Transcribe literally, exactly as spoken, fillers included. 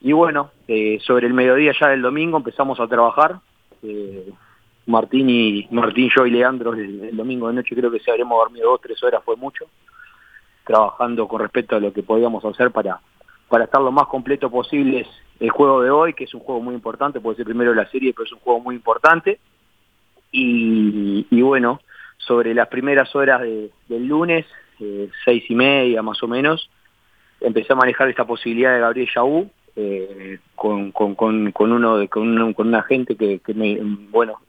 y bueno, eh, sobre el mediodía ya del domingo empezamos a trabajar. Eh, Martín y Martín, yo y Leandro el, el domingo de noche creo que se habremos dormido dos, tres horas, fue mucho, trabajando con respecto a lo que podíamos hacer para, para estar lo más completo posible el juego de hoy, que es un juego muy importante, puede ser primero de la serie, pero es un juego muy importante. Y, y bueno, sobre las primeras horas de, del lunes, eh, seis y media más o menos, empecé a manejar esta posibilidad de Gabriel Yaú, eh, con, con, con, con, uno de, con, un, con una gente que, que me, bueno,